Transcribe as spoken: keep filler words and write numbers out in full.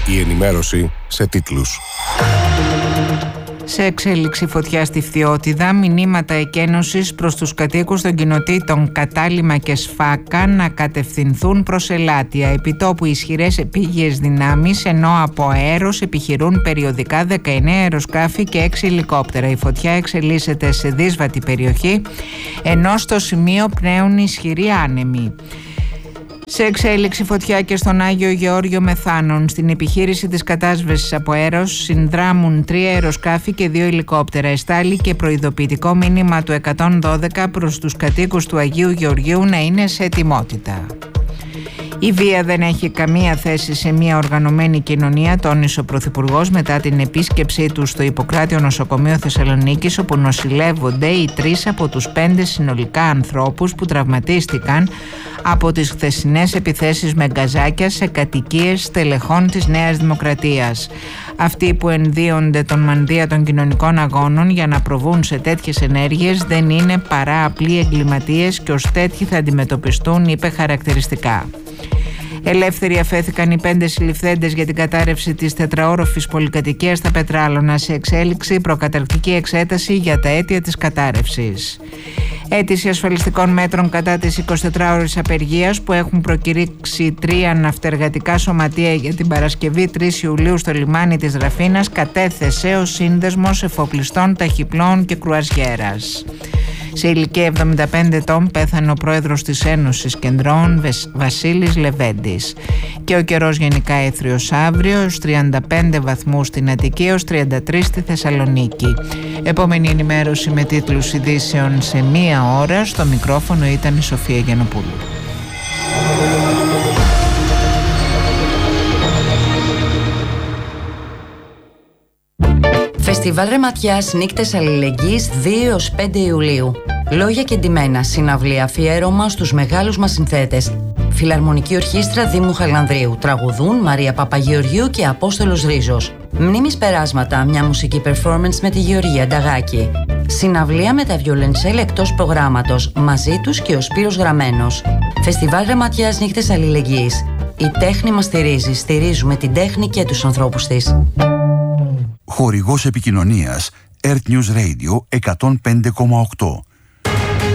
Η ενημέρωση σε τίτλους. Σε εξέλιξη φωτιά στη Φθιώτιδα, μηνύματα εκένωσης προς τους κατοίκους των κοινοτήτων Κατάλημα και Σφάκα να κατευθυνθούν προς Ελάτια. Επιτόπου ισχυρές επίγειες δυνάμεις, ενώ από αέρος επιχειρούν περιοδικά δεκαεννέα αεροσκάφη και έξι ελικόπτερα. Η φωτιά εξελίσσεται σε δύσβατη περιοχή, ενώ στο σημείο πνέουν ισχυροί άνεμοι. Σε εξέλιξη φωτιά και στον Άγιο Γεώργιο Μεθάνων. Στην επιχείρηση της κατάσβεσης από αέρος συνδράμουν τρία αεροσκάφη και δύο ελικόπτερα. Εστάλει και προειδοποιητικό μήνυμα του εκατόν δώδεκα προς τους κατοίκους του Αγίου Γεωργίου να είναι σε ετοιμότητα. Η βία δεν έχει καμία θέση σε μια οργανωμένη κοινωνία, τόνισε ο Πρωθυπουργός μετά την επίσκεψή του στο Ιπποκράτιο Νοσοκομείο Θεσσαλονίκης, όπου νοσηλεύονται οι τρεις από τους πέντε συνολικά ανθρώπους που τραυματίστηκαν από τις χθεσινές επιθέσεις με γκαζάκια σε κατοικίες στελεχών της Νέας Δημοκρατίας. Αυτοί που ενδύονται τον μανδύα των κοινωνικών αγώνων για να προβούν σε τέτοιες ενέργειες δεν είναι παρά απλοί εγκληματίες και ως τέτοιοι θα αντιμετωπιστούν, είπε χαρακτηριστικά. Ελεύθεροι αφέθηκαν οι πέντε συλληφθέντες για την κατάρρευση της τετραόροφης πολυκατοικίας στα Πετράλωνα. Σε εξέλιξη προκαταρκτική εξέταση για τα αίτια της κατάρρευσης. Αίτηση ασφαλιστικών μέτρων κατά της εικοσιτετράωρης απεργίας που έχουν προκηρύξει τρία ναυτεργατικά σωματεία για την Παρασκευή τρεις Ιουλίου στο λιμάνι της Ραφίνας κατέθεσε ο Σύνδεσμος Εφοπλιστών Ταχυπλών και Κρουαζιέρας. Σε ηλικία εβδομήντα πέντε ετών πέθανε ο πρόεδρος της Ένωσης Κεντρών Βασίλης Λεβέντης. Και ο καιρός γενικά έθριος αύριο, έως τριάντα πέντε βαθμούς στην Αττική, έως τριάντα τρεις στη Θεσσαλονίκη. Επόμενη ενημέρωση με τίτλους ειδήσεων σε μία ώρα. Στο μικρόφωνο ήταν η Σοφία Γιαννοπούλου. Φεστιβάλ Ρεματιάς Νύκτες Αλληλεγγύης δύο έως πέντε Ιουλίου. Λόγια και ντυμένα, συναυλία αφιέρωμα στους μεγάλους μας συνθέτες. Φιλαρμονική Ορχήστρα Δήμου Χαλανδρίου. Τραγουδούν Μαρία Παπαγεωργίου και Απόστολος Ρίζος. Μνήμης περάσματα, μια μουσική performance με τη Γεωργία Νταγάκη. Συναυλία με τα βιολεντσέλ εκτός προγράμματος. Μαζί τους και ο Σπύρος Γραμμένος. Φεστιβάλ Ρεματιάς Νύκτες Αλληλεγγύης. Η τέχνη μας στηρίζει. Στηρίζουμε την τέχνη και τους ανθρώπους της. Χορηγός επικοινωνίας Earth News Radio εκατόν πέντε κόμμα οκτώ.